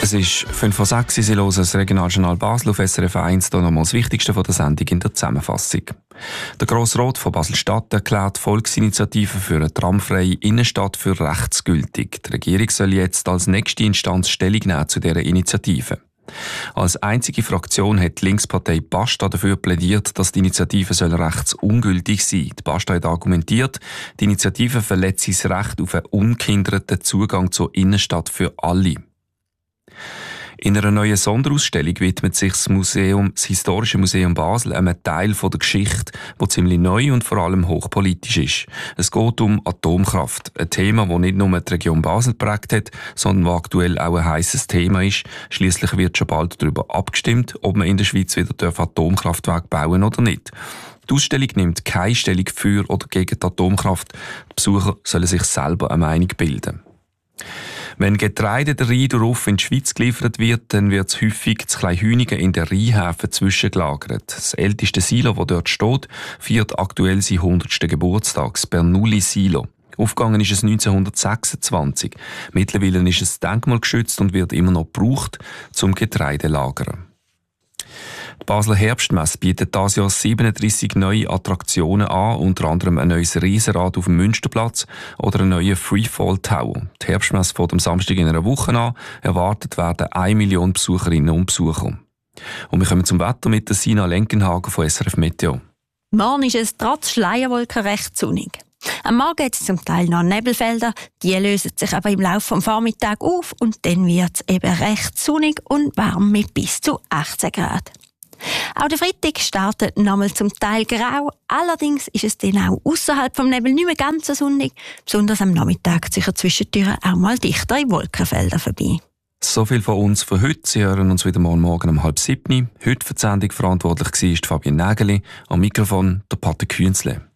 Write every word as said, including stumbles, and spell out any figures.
Es ist fünf Uhr sechs, Sie hören das Regionaljournal Basel auf S R F eins. Hier nochmal das Wichtigste von der Sendung in der Zusammenfassung. Der Grosse Rat von Basel-Stadt erklärt die Volksinitiative für eine tramfreie Innenstadt für rechtsgültig. Die Regierung soll jetzt als nächste Instanz Stellung nehmen zu dieser Initiative. Als einzige Fraktion hat die Linkspartei Basta dafür plädiert, dass die Initiative soll rechtsungültig sein. Die Basta hat argumentiert, die Initiative verletzt das Recht auf einen ungehinderten Zugang zur Innenstadt für alle. In einer neuen Sonderausstellung widmet sich das, Museum, das Historische Museum Basel einem Teil von der Geschichte, der ziemlich neu und vor allem hochpolitisch ist. Es geht um Atomkraft, ein Thema, das nicht nur die Region Basel geprägt hat, sondern das aktuell auch ein heisses Thema ist. Schliesslich wird schon bald darüber abgestimmt, ob man in der Schweiz wieder Atomkraftwerke bauen darf oder nicht. Die Ausstellung nimmt keine Stellung für oder gegen die Atomkraft. Die Besucher sollen sich selber eine Meinung bilden. Wenn Getreide der Rhein in die Schweiz geliefert wird, dann wird es häufig zu Kleinhünigen in den Rheinhäfen zwischengelagert. Das älteste Silo, das dort steht, feiert aktuell seinen hundertsten Geburtstag, das Bernoulli-Silo. Aufgegangen ist es neunzehnhundertsechsundzwanzig. Mittlerweile ist es denkmalgeschützt und wird immer noch gebraucht zum Getreide lagern. Die Basler Herbstmesse bietet dieses Jahr siebenunddreissig neue Attraktionen an, unter anderem ein neues Riesenrad auf dem Münsterplatz oder einen neuen Freefall Tower. Die Herbstmesse fängt am Samstag in einer Woche an. Erwartet werden eine Million Besucherinnen und Besucher. Und wir kommen zum Wetter mit der Sina Lenkenhagen von S R F Meteo. Morgen ist es trotz Schleierwolken recht sonnig. Am Morgen hat es zum Teil noch Nebelfelder, die lösen sich aber im Laufe des Vormittags auf und dann wird es eben recht sonnig und warm mit bis zu achtzehn Grad. Auch der Freitag startet nochmal zum Teil grau, allerdings ist es dann auch außerhalb vom Nebel nicht mehr ganz so sonnig, besonders am Nachmittag ziehen zwischendurch auch mal dichtere Wolkenfelder vorbei. So viel von uns für heute. Sie hören uns wieder morgen, morgen um halb sieben. Heute für die Sendung verantwortlich war Fabienne Nägeli, am Mikrofon der Pater Künzle.